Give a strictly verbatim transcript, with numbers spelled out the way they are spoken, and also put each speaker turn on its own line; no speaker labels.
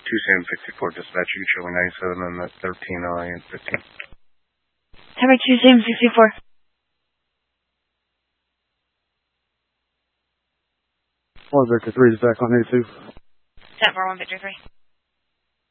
two Sam sixty-four dispatch, you showing ninety-seven on the thirteen I and fifteen.
Tower two Sam sixty-four.
one Victor three is back on eighty-two.
ten four one Victor three.